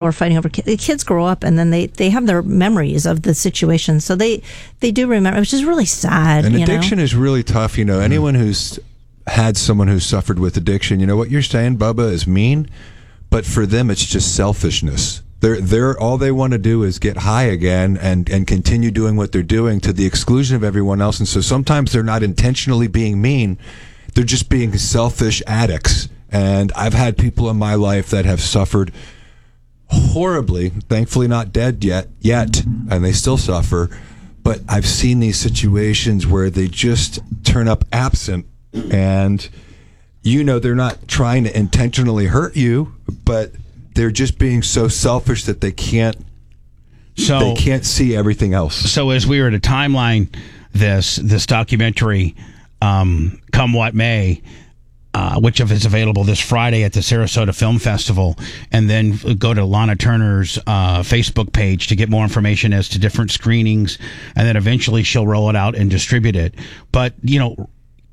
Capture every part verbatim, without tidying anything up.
are fighting over kids. Kids grow up and then they, they have their memories of the situation. So they, they do remember, which is really sad. And you addiction know? is really tough. You know, anyone who's had someone who's suffered with addiction, you know, what you're saying, Bubba, is mean, but for them, it's just selfishness. They're, they're, all they want to do is get high again and, and continue doing what they're doing to the exclusion of everyone else. And so sometimes they're not intentionally being mean. They're just being selfish addicts. And I've had people in my life that have suffered horribly, thankfully not dead yet, yet, and they still suffer. But I've seen these situations where they just turn up absent, and you know they're not trying to intentionally hurt you, but they're just being so selfish that they can't so they can't see everything else. So as we were to timeline this this documentary, um, Come What May, uh, which is available this Friday at the Sarasota Film Festival, and then go to Lana Turner's uh, Facebook page to get more information as to different screenings, and then eventually she'll roll it out and distribute it. But, you know,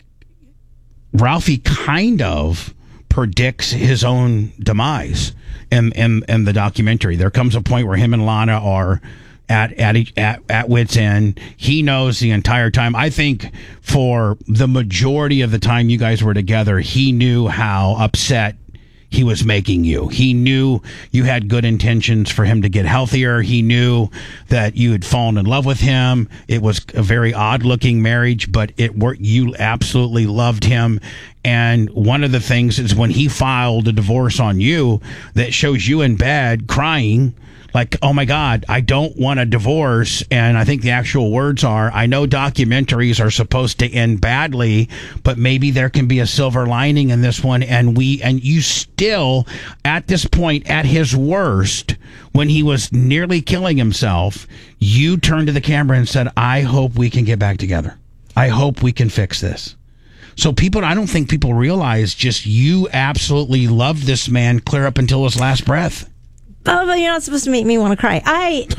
Ralphie kind of predicts his own demise in, in, in the documentary. There comes a point where him and Lana are at at at at wit's end. He knows the entire time. I think for the majority of the time you guys were together, he knew how upset he was making you. He knew you had good intentions for him to get healthier. He knew that you had fallen in love with him. It was a very odd-looking marriage, but it worked. You absolutely loved him. And one of the things is when he filed a divorce on you, that shows you in bed crying, like, oh my God, I don't want a divorce. And I think the actual words are, I know documentaries are supposed to end badly, but maybe there can be a silver lining in this one. And we, and you still, at this point, at his worst, when he was nearly killing himself, you turned to the camera and said, I hope we can get back together. I hope we can fix this. So people, I don't think people realize just you absolutely loved this man clear up until his last breath. Oh, but you're not supposed to make me want to cry. I,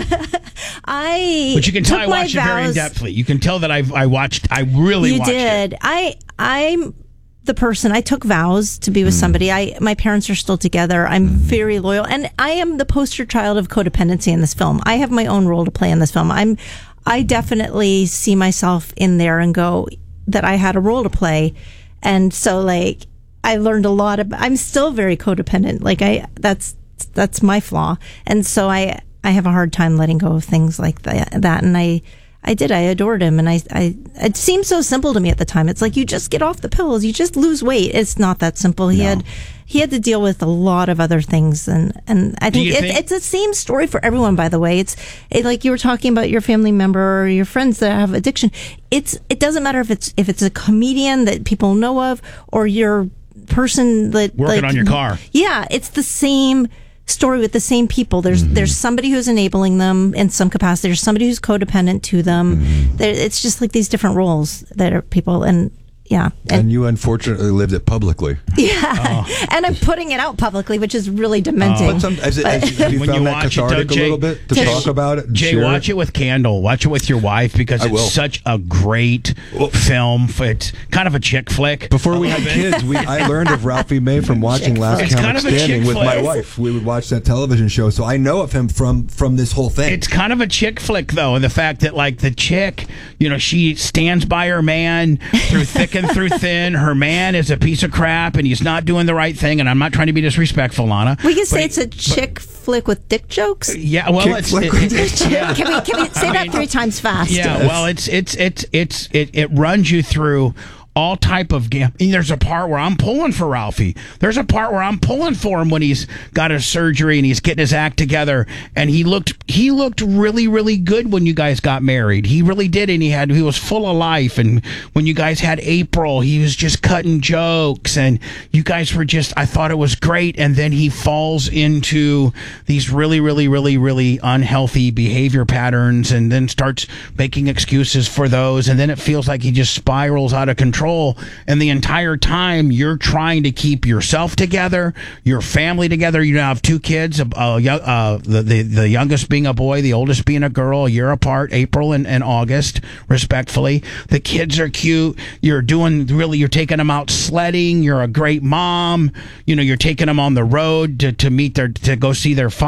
I. But you can tell took I watched my it very in vows- depthly. You can tell that I I watched. I really You watched did. it. I, I'm the person. I took vows to be with Mm. somebody. I, my parents are still together. I'm very loyal, and I am the poster child of codependency in this film. I have my own role to play in this film. I'm, I definitely see myself in there and go that I had a role to play, and so like I learned a lot of. I'm still very codependent. Like I, that's. That's my flaw. And so I, I have a hard time letting go of things like that. that. And I, I did, I adored him. And I, I, it seemed so simple to me at the time. It's like, you just get off the pills, you just lose weight. It's not that simple. He No. had, he had to deal with a lot of other things. And, and I think, you it, think- it's the same story for everyone, by the way. It's it, like you were talking about your family member or your friends that have addiction. It's, it doesn't matter if it's, if it's a comedian that people know of or your person that Working like, on your car. Yeah. It's the same story with the same people. There's Mm-hmm. there's somebody who's enabling them in some capacity. There's somebody who's codependent to them. Mm-hmm. There, it's just like these different roles that are people, and yeah, And, and, you unfortunately lived it publicly. yeah, and I'm putting it out publicly, which is really dementing. But some, has it, But- has, have you When found you that watch it, cathartic though, a Jay- little bit to Jay- talk about it? And Jay, share watch it with Candle. Watch it with your wife because I it's will. such a great film. It's kind of a chick flick. Before we A had little bit. kids, we I learned of Ralphie May from watching Chick Last flick. It's Comic kind of a Standing chick with my flick. wife. We would watch that television show, so I know of him from from this whole thing. It's kind of a chick flick, though, and the fact that, like, the chick, you know, she stands by her man through thick and through thin. Her man is a piece of crap, and he's not doing the right thing, and I'm not trying to be disrespectful, Lana. we can say but it's a chick flick with dick jokes. Yeah, well, Chick it's... flick it- with it- dick yeah. Can we can we say I that mean, three times fast? Yeah, well, it's it's it's it's it, it runs you through all type of game. There's a part where I'm pulling for Ralphie. There's a part where I'm pulling for him when he's got his surgery and he's getting his act together. And he looked he looked really really good when you guys got married. He really did, and he had he was full of life. And when you guys had April, he was just cutting jokes, and you guys were just. I thought it was great. And then he falls into these really really really really unhealthy behavior patterns, and then starts making excuses for those. And then it feels like he just spirals out of control. And the entire time you're trying to keep yourself together, your family together. You now have two kids, uh, uh, the, the the youngest being a boy, the oldest being a girl, a year apart, April and, and August, respectfully. The kids are cute. You're doing really, you're taking them out sledding. You're a great mom. You know, you're taking them on the road to, to meet their, to go see their father.